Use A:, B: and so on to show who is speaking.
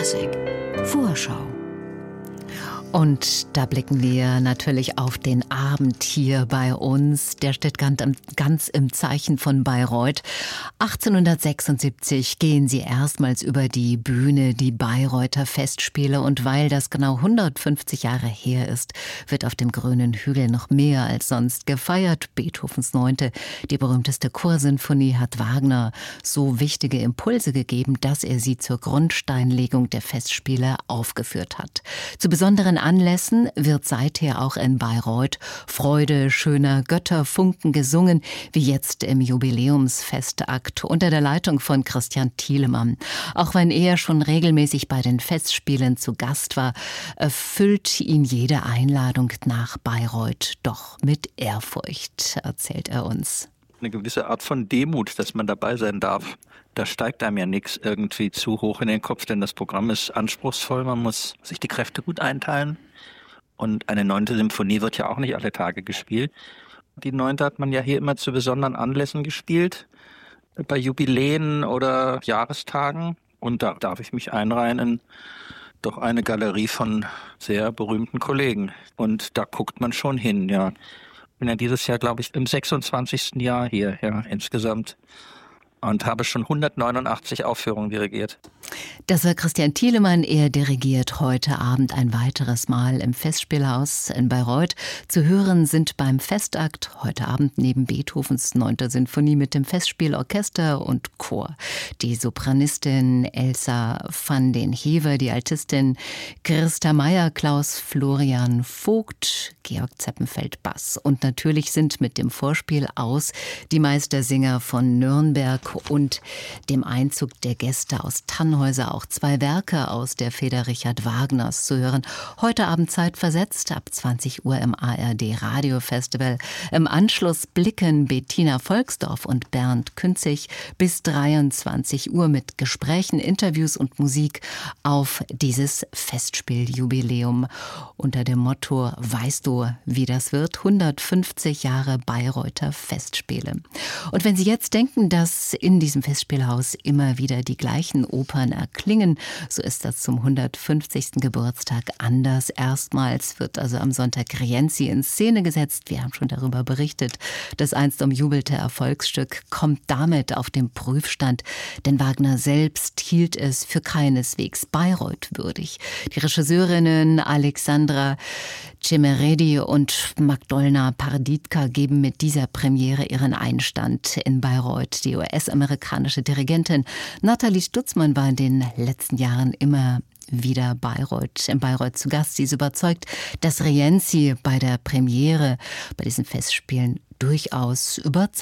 A: Classic Vorschau. Und da blicken wir natürlich auf den Abend hier bei uns. Der steht ganz im Zeichen von Bayreuth. 1876 gehen sie erstmals über die Bühne, die Bayreuther Festspiele. Und weil das genau 150 Jahre her ist, wird auf dem grünen Hügel noch mehr als sonst gefeiert. Beethovens 9., die berühmteste Chorsinfonie, hat Wagner so wichtige Impulse gegeben, dass er sie zur Grundsteinlegung der Festspiele aufgeführt hat. Zu besonderen Anlässen wird seither auch in Bayreuth Freude schöner Götterfunken gesungen, wie jetzt im Jubiläumsfestakt unter der Leitung von Christian Thielemann. Auch wenn er schon regelmäßig bei den Festspielen zu Gast war, erfüllt ihn jede Einladung nach Bayreuth doch mit Ehrfurcht, erzählt er uns.
B: Eine gewisse Art von Demut, dass man dabei sein darf. Da steigt einem ja nichts irgendwie zu hoch in den Kopf, denn das Programm ist anspruchsvoll. Man muss sich die Kräfte gut einteilen. Und eine 9. Symphonie wird ja auch nicht alle Tage gespielt. Die 9. hat man ja hier immer zu besonderen Anlässen gespielt, bei Jubiläen oder Jahrestagen. Und da darf ich mich einreihen in doch eine Galerie von sehr berühmten Kollegen. Und da guckt man schon hin, ja. Ich bin ja dieses Jahr, glaube ich, im 26. Jahr hier, ja, insgesamt. Und habe schon 189 Aufführungen dirigiert.
A: Das war Christian Thielemann. Er dirigiert heute Abend ein weiteres Mal im Festspielhaus in Bayreuth. Zu hören sind beim Festakt heute Abend neben Beethovens 9. Sinfonie mit dem Festspielorchester und Chor die Sopranistin Elsa van den Hever, die Altistin Christa Meyer, Klaus Florian Vogt, Georg Zeppenfeld Bass. Und natürlich sind mit dem Vorspiel aus die Meistersinger von Nürnberg und dem Einzug der Gäste aus Tannhäuser auch 2 Werke aus der Feder Richard Wagners zu hören. Heute Abend zeitversetzt ab 20 Uhr im ARD Radio Festival. Im Anschluss blicken Bettina Volksdorf und Bernd Künzig bis 23 Uhr mit Gesprächen, Interviews und Musik auf dieses Festspieljubiläum unter dem Motto: Weißt du, wie das wird? 150 Jahre Bayreuther Festspiele. Und wenn Sie jetzt denken, dass in diesem Festspielhaus immer wieder die gleichen Opern erklingen, so ist das zum 150. Geburtstag anders. Erstmals wird also am Sonntag Rienzi in Szene gesetzt. Wir haben schon darüber berichtet. Das einst umjubelte Erfolgsstück kommt damit auf den Prüfstand, denn Wagner selbst hielt es für keineswegs Bayreuth würdig. Die Regisseurinnen Alexandra Cemeredi und Magdolna Parditka geben mit dieser Premiere ihren Einstand in Bayreuth. Die US-amerikanische Dirigentin Nathalie Stutzmann war in den letzten Jahren immer wieder in Bayreuth zu Gast. Sie ist überzeugt, dass Rienzi bei der Premiere bei diesen Festspielen durchaus überzeugt.